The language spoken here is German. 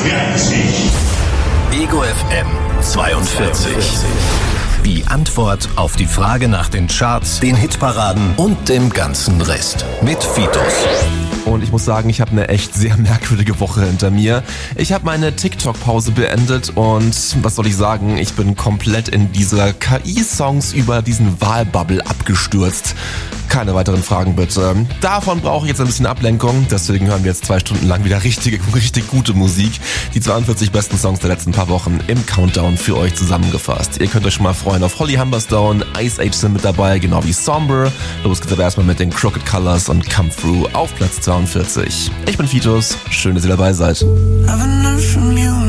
Ego FM 42. Die Antwort auf die Frage nach den Charts, den Hitparaden und dem ganzen Rest. Mit Fitos. Und ich muss sagen, ich habe eine echt sehr merkwürdige Woche hinter mir. Ich habe meine TikTok-Pause beendet und was soll ich sagen, ich bin komplett in dieser KI-Songs über diesen Wahlbubble abgestürzt. Keine weiteren Fragen bitte. Davon brauche ich jetzt ein bisschen Ablenkung, deswegen hören wir jetzt 2 Stunden lang wieder richtig gute Musik. Die 42 besten Songs der letzten paar Wochen im Countdown für euch zusammengefasst. Ihr könnt euch schon mal freuen auf Holly Humberstone, Ice Age sind mit dabei, genau wie Somber. Los geht's aber erstmal mit den Crooked Colors und Come Through auf Platz 42. Ich bin Fitos, schön, dass ihr dabei seid. I've learned from you.